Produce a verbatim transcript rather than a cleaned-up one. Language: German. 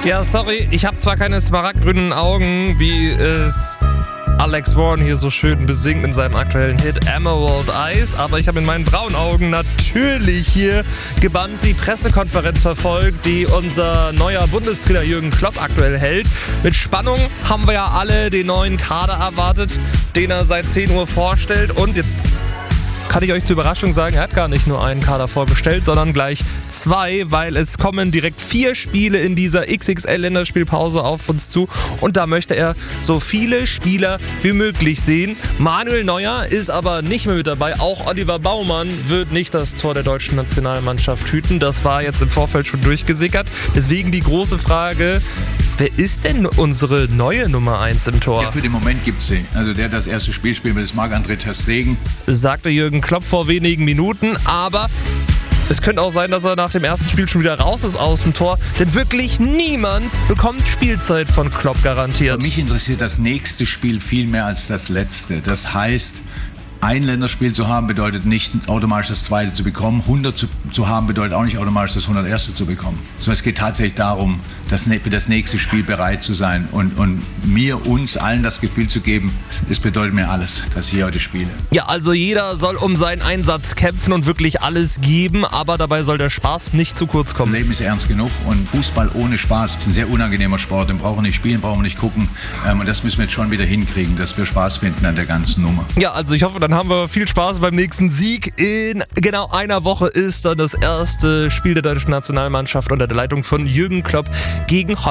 Ja, sorry, ich habe zwar keine smaragdgrünen Augen, wie es Alex Warren hier so schön besingt in seinem aktuellen Hit Emerald Eyes, aber ich habe in meinen braunen Augen natürlich hier gebannt die Pressekonferenz verfolgt, die unser neuer Bundestrainer Jürgen Klopp aktuell hält. Mit Spannung haben wir ja alle den neuen Kader erwartet, den er seit zehn Uhr vorstellt, und jetzt kann ich euch zur Überraschung sagen, er hat gar nicht nur einen Kader vorgestellt, sondern gleich zwei, weil es kommen direkt vier Spiele in dieser X X L-Länderspielpause auf uns zu, und da möchte er so viele Spieler wie möglich sehen. Manuel Neuer ist aber nicht mehr mit dabei, auch Oliver Baumann wird nicht das Tor der deutschen Nationalmannschaft hüten, das war jetzt im Vorfeld schon durchgesickert. Deswegen die große Frage: Wer ist denn unsere neue Nummer eins im Tor? Ja, für den Moment gibt es sie. Also der das erste Spiel spielt, das Marc-André ter Stegen. Sagte Jürgen Klopp vor wenigen Minuten, aber es könnte auch sein, dass er nach dem ersten Spiel schon wieder raus ist aus dem Tor, denn wirklich niemand bekommt Spielzeit von Klopp garantiert. Und mich interessiert das nächste Spiel viel mehr als das letzte. Das heißt, ein Länderspiel zu haben, bedeutet nicht automatisch das zweite zu bekommen. hundert zu, zu haben, bedeutet auch nicht automatisch das hunderterste zu bekommen. Sondern es geht tatsächlich darum, das, für das nächste Spiel bereit zu sein und, und mir, uns allen das Gefühl zu geben, es bedeutet mir alles, dass ich hier heute spiele. Ja, also jeder soll um seinen Einsatz kämpfen und wirklich alles geben, aber dabei soll der Spaß nicht zu kurz kommen. Das Leben ist ernst genug, und Fußball ohne Spaß ist ein sehr unangenehmer Sport. Den brauchen wir nicht spielen, brauchen wir nicht gucken. Und das müssen wir jetzt schon wieder hinkriegen, dass wir Spaß finden an der ganzen Nummer. Ja, also ich hoffe, dann haben wir viel Spaß beim nächsten Sieg. In genau einer Woche ist dann das erste Spiel der deutschen Nationalmannschaft unter der Leitung von Jürgen Klopp gegen Holland.